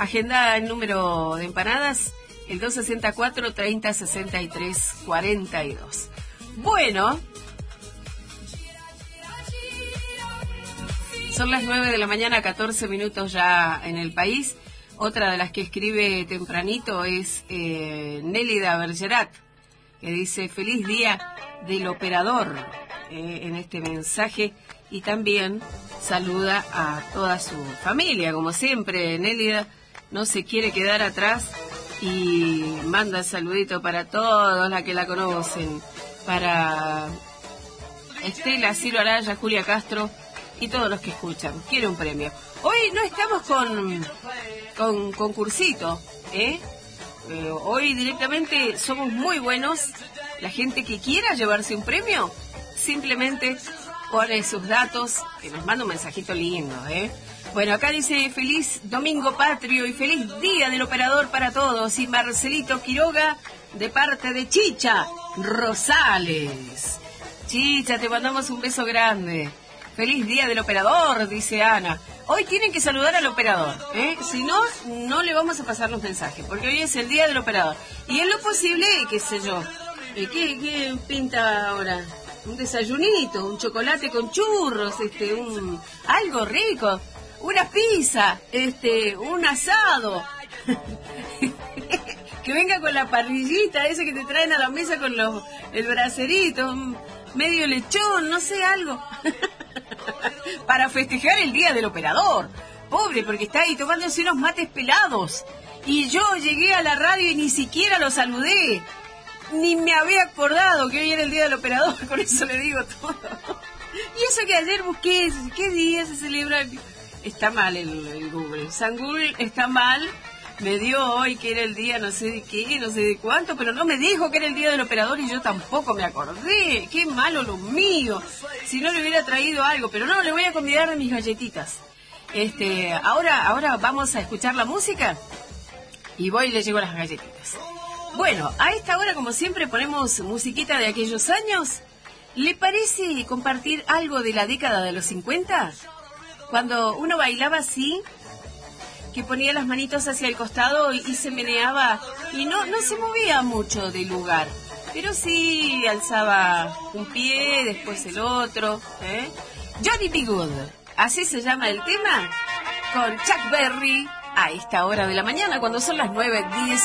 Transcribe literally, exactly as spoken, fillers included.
Agenda el número de empanadas, el dos sesenta y cuatro, treinta, sesenta y tres, cuarenta y dos. Bueno, son las nueve de la mañana, catorce minutos ya en el país. Otra de las que escribe tempranito es eh, Nélida Bergerat, que dice feliz día del operador eh, en este mensaje, y también saluda a toda su familia, como siempre. Nélida no se quiere quedar atrás y manda el saludito para todos las que la conocen, para Estela, Ciro Araya, Julia Castro y todos los que escuchan. Quiere un premio. Hoy no estamos con con concursito, ¿eh? Eh, hoy directamente somos muy buenos. La gente que quiera llevarse un premio simplemente pone sus datos, que nos manda un mensajito lindo, ¿eh? Bueno, acá dice feliz domingo patrio y feliz día del operador para todos. Y Marcelito Quiroga, de parte de Chicha Rosales. Chicha, te mandamos un beso grande. Feliz día del operador, dice Ana. Hoy tienen que saludar al operador, ¿eh? Si no, no le vamos a pasar los mensajes, porque hoy es el día del operador. Y en lo posible, qué sé yo, ¿qué, qué pinta ahora? Un desayunito, un chocolate con churros, este, un algo rico, una pizza, este, un asado. Que venga con la parrillita, ese que te traen a la mesa con los, el bracerito, medio lechón, no sé, algo. Para festejar el día del operador. Pobre, porque está ahí tomándose unos mates pelados. Y yo llegué a la radio y ni siquiera lo saludé. Ni me había acordado que hoy era el día del operador. Con eso le digo todo. Y eso que ayer busqué, ¿qué día se celebra? Está mal el, el Google. San Google está mal. Me dio hoy que era el día no sé de qué, no sé de cuánto, pero no me dijo que era el día del operador y yo tampoco me acordé. Qué malo lo mío. Si no le hubiera traído algo, pero no, le voy a convidar de mis galletitas. Este, ahora, ahora vamos a escuchar la música y voy y le llevo las galletitas. Bueno, a esta hora, como siempre, ponemos musiquita de aquellos años. ¿Le parece compartir algo de la década de los cincuenta? Cuando uno bailaba así, que ponía las manitos hacia el costado y, y se meneaba y no, no se movía mucho del lugar, pero sí alzaba un pie, después el otro, ¿eh? Johnny B. Good, así se llama el tema, con Chuck Berry, a esta hora de la mañana, cuando son las nueve diez.